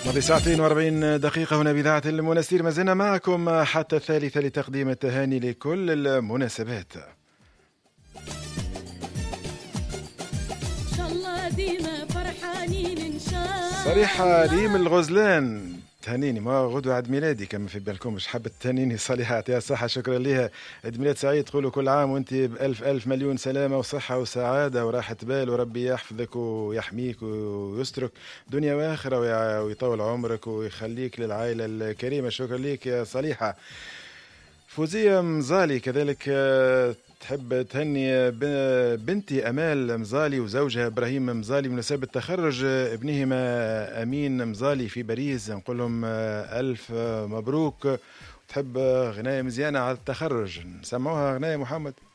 ماضي ساعتين و40 دقيقة هنا بإذاعة المنستير، ما زلنا معكم حتى الثالثة لتقديم التهاني لكل المناسبات. ديما فرحانين إن شاء صريحة ريم الغزلان تهنيني، ما غدوة عيد ميلادي كما في بالكم، مش حابة تهنيني. صالحة يعطيها الصحة، شكرا لها. عيد ميلاد سعيد، تقولوا كل عام وانت بألف ألف مليون سلامة وصحة وسعادة وراحة بال، وربي يحفظك ويحميك ويسترك دنيا وآخرة ويطول عمرك ويخليك للعائلة الكريمة. شكرا لك يا صالحة. فوزية مزالي كذلك تحب تهني بنتي أمال مزالي وزوجها إبراهيم مزالي بمناسبة تخرج ابنهما أمين مزالي في باريس، نقول لهم ألف مبروك. تحب غناية مزيانة على التخرج، نسمعوها غناية محمد.